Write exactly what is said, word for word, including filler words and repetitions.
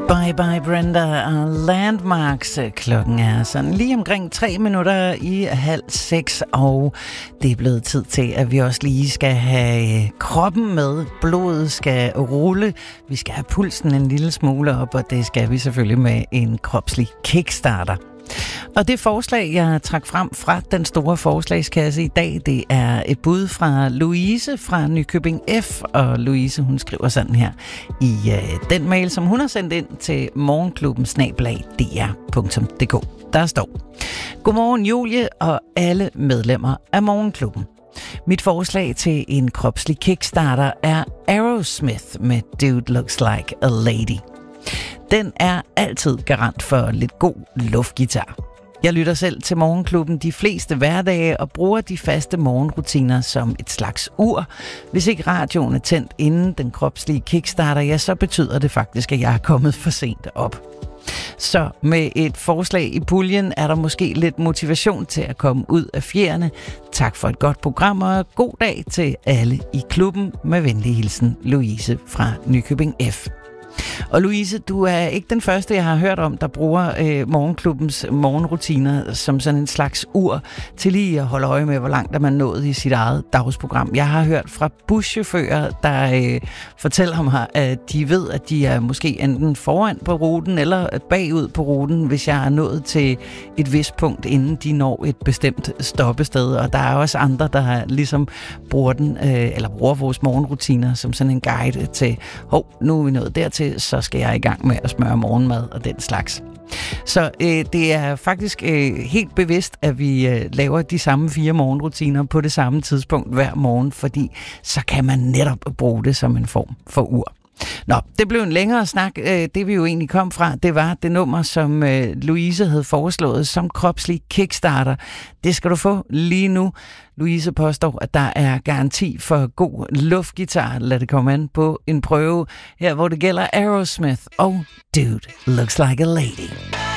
Bye Bye Brenda og Landmarks. Klokken er sådan lige omkring tre minutter i halv seks, og det er blevet tid til, at vi også lige skal have kroppen med. Blodet skal rulle. Vi skal have pulsen en lille smule op, og det skal vi selvfølgelig med en kropslig kickstarter. Og det forslag, jeg trak frem fra den store forslagskasse i dag, det er et bud fra Louise fra Nykøbing F. Og Louise, hun skriver sådan her i uh, den mail, som hun har sendt ind til morgenklubben snabel-a d r punktum d k. Der står: Godmorgen Julie og alle medlemmer af Morgenklubben. Mit forslag til en kropslig kickstarter er Aerosmith med Dude Looks Like a Lady. Den er altid garant for lidt god luftgitar. Jeg lytter selv til Morgenklubben de fleste hverdage og bruger de faste morgenrutiner som et slags ur. Hvis ikke radioen er tændt inden den kropslige kickstarter, ja, så betyder det faktisk, at jeg er kommet for sent op. Så med et forslag i puljen er der måske lidt motivation til at komme ud af fjerne. Tak for et godt program, og god dag til alle i klubben. Med venlig hilsen, Louise fra Nykøbing F. Og Louise, du er ikke den første, jeg har hørt om, der bruger øh, Morgenklubbens morgenrutiner som sådan en slags ur til lige at holde øje med, hvor langt er man nået i sit eget dagsprogram. Jeg har hørt fra buschauffører, der øh, fortæller mig, at de ved, at de er måske enten foran på ruten eller bagud på ruten, hvis jeg er nået til et vist punkt, inden de når et bestemt stoppested. Og der er også andre, der ligesom bruger den, øh, eller bruger vores morgenrutiner som sådan en guide til, hov, nu er vi nået dertil, så skal jeg i gang med at smøre morgenmad og den slags. Så øh, det er faktisk øh, helt bevidst, at vi øh, laver de samme fire morgenrutiner på det samme tidspunkt hver morgen, fordi så kan man netop bruge det som en form for ur. Nå, det blev en længere snak. Det vi jo egentlig kom fra, det var det nummer, som Louise havde foreslået som kropslig kickstarter. Det skal du få lige nu. Louise påstår, at der er garanti for god luftgitar. Lad det komme an på en prøve her, hvor det gælder Aerosmith og Dude Looks Like a Lady.